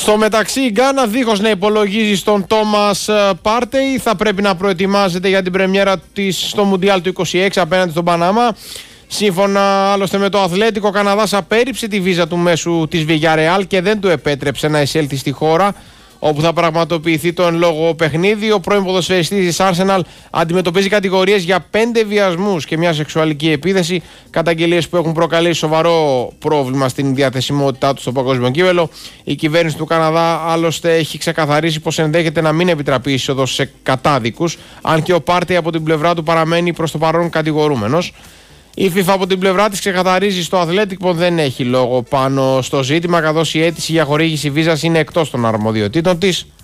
Στο μεταξύ, η Γκάνα, δίχως να υπολογίζει στον Τόμας Πάρτεϊ, θα πρέπει να προετοιμάζεται για την πρεμιέρα της στο Μουντιάλ του 26 απέναντι στον Παναμά. Σύμφωνα άλλωστε με το Αθλέτικο, ο Καναδάς απέρριψε τη βίζα του μέσου της Villarreal και δεν του επέτρεψε να εισέλθει στη χώρα όπου θα πραγματοποιηθεί το εν λόγω παιχνίδι. Ο πρώην ποδοσφαιριστής της Arsenal αντιμετωπίζει κατηγορίες για 5 βιασμούς και μια σεξουαλική επίθεση, καταγγελίες που έχουν προκαλέσει σοβαρό πρόβλημα στην διαθεσιμότητά του στο παγκόσμιο κύπελλο. Η κυβέρνηση του Καναδά άλλωστε έχει ξεκαθαρίσει πως ενδέχεται να μην επιτραπεί είσοδος σε κατάδικους, αν και ο Πάρτεϊ από την πλευρά του παραμένει προς το παρόν κατηγορούμενος. Η FIFA από την πλευρά της ξεκαθαρίζει στο Αθλέτικο δεν έχει λόγο πάνω στο ζήτημα, καθώς η αίτηση για χορήγηση βίζας είναι εκτός των αρμοδιοτήτων της.